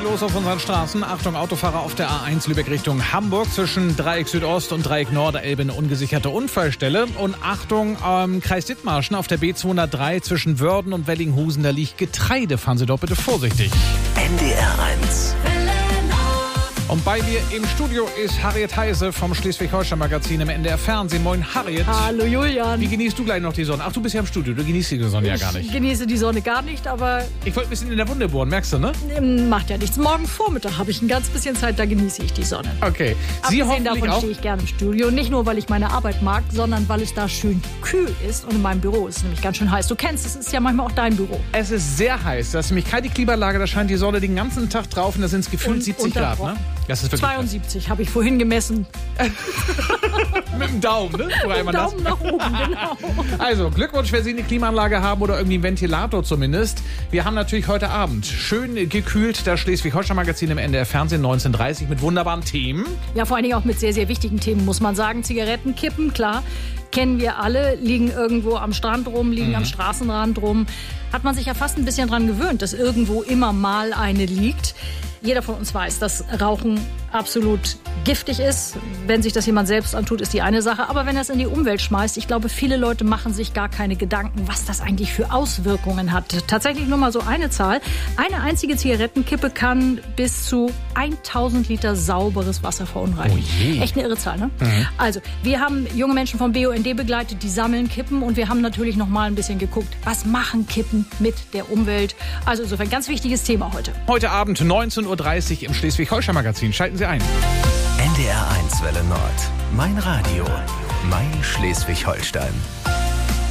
los auf unseren Straßen. Achtung, Autofahrer auf der A1 Lübeck Richtung Hamburg zwischen Dreieck Südost und Dreieck Norderelbe eine ungesicherte Unfallstelle. Und Achtung, Kreis Dithmarschen auf der B203 zwischen Wörden und Wellinghusen, da liegt Getreide. Fahren Sie doch bitte vorsichtig. NDR 1. Und bei mir im Studio ist Harriet Heise vom Schleswig-Holstein-Magazin im NDR Fernsehen. Moin, Harriet. Hallo, Julian. Wie genießt du gleich noch die Sonne? Ach, du bist ja im Studio, du genießt die Sonne ja gar nicht. Ich genieße die Sonne gar nicht, aber... Ich wollte ein bisschen in der Wunde bohren, merkst du, ne? Macht ja nichts. Morgen Vormittag habe ich ein ganz bisschen Zeit, da genieße ich die Sonne. Okay. Sie Abgesehen hoffentlich davon auch? stehe ich gerne im Studio. Nicht nur, weil ich meine Arbeit mag, sondern weil es da schön kühl ist. Und in meinem Büro ist es nämlich ganz schön heiß. Du kennst, es ist ja manchmal auch dein Büro. Es ist sehr heiß. Da ist nämlich keine Klimaanlage, da scheint die Sonne den ganzen Tag drauf und da sind es gefühlt 70 Grad, ne? Das ist wirklich 72 habe ich vorhin gemessen. mit dem Daumen, ne? Mit dem Daumen nach oben, genau. Also, Glückwunsch, wenn Sie eine Klimaanlage haben oder irgendwie einen Ventilator zumindest. Wir haben natürlich heute Abend schön gekühlt das Schleswig-Holstein-Magazin im NDR Fernsehen 19:30 mit wunderbaren Themen. Ja, vor allen Dingen auch mit sehr, sehr wichtigen Themen, muss man sagen. Zigaretten, Kippen, klar, kennen wir alle, liegen irgendwo am Strand rum, liegen am Straßenrand rum. Hat man sich ja fast ein bisschen dran gewöhnt, dass irgendwo immer mal eine liegt. Jeder von uns weiß, dass Rauchen absolut giftig ist. Wenn sich das jemand selbst antut, ist die eine Sache. Aber wenn er es in die Umwelt schmeißt, ich glaube, viele Leute machen sich gar keine Gedanken, was das eigentlich für Auswirkungen hat. Tatsächlich nur mal so eine Zahl. Eine einzige Zigarettenkippe kann bis zu 1000 Liter sauberes Wasser verunreinigen. Oh je. Echt eine irre Zahl, ne? Also, wir haben junge Menschen vom BUND begleitet, die sammeln Kippen. Und wir haben natürlich noch mal ein bisschen geguckt, was machen Kippen mit der Umwelt. Also insofern ganz wichtiges Thema heute. Heute Abend 19:30 Uhr im Schleswig-Holstein-Magazin. Schalten Sie ein. NDR 1 Welle Nord. Mein Radio. Mein Schleswig-Holstein.